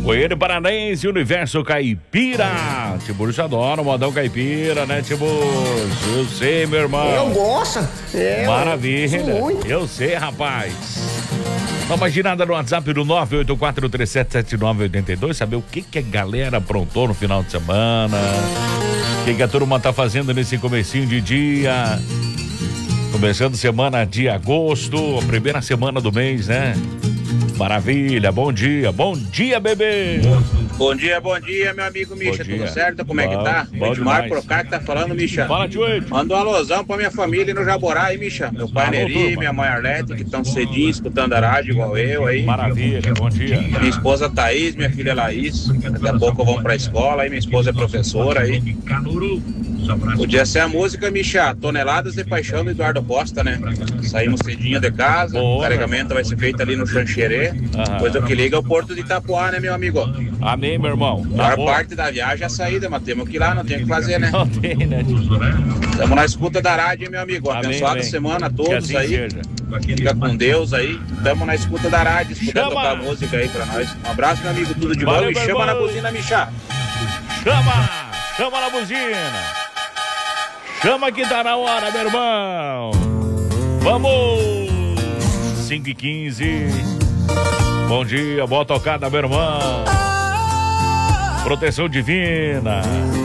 Goiânia Paranaense, Universo Caipira. Tiburcio adora o modão caipira, né, Tiburcio? Eu sei, meu irmão. Eu gosto. Maravilha. Eu sei, rapaz. Dá uma girada no WhatsApp do 984377982, saber o que a galera aprontou no final de semana. O que a turma tá fazendo nesse comecinho de dia. Começando semana de agosto, a primeira semana do mês, né? Maravilha, bom dia, bebê. Bom dia, meu amigo Misha, tudo certo? Como é que tá? Bom Edmar Procar que tá falando, Misha. Fala, tio Ed. Manda um alôzão pra minha família no Jaborá aí, Misha. Meu pai Neri, minha mãe Arlete, que estão cedinho escutando a rádio igual eu aí. Maravilha, bom dia. Minha esposa Thaís, minha filha Laís. Daqui a pouco vão pra escola aí, minha esposa é professora aí. Podia ser a música, Misha, Toneladas de Paixão do Eduardo Costa, né? Saímos cedinho de casa, o carregamento vai ser feito ali no Xanxerê. Depois o que liga é o Porto de Itapuá, né, meu amigo? Amém, meu irmão. A maior parte da viagem é a saída, mas temos que ir lá, não tem o que fazer, né? Não tem, né? Estamos na escuta da rádio, meu amigo. Amém, abençoada amém. semana a todos assim aí. Seja. Fica com Deus aí. Estamos na escuta da rádio, escutando Chama! tocar música aí pra nós. Um abraço, meu amigo. Tudo de Valeu, bom. E meu chama irmão. na buzina, Michá. Chama na buzina. Chama que tá na hora, meu irmão. Vamos! 5h15. Bom dia, boa tocada, meu irmão. Proteção divina.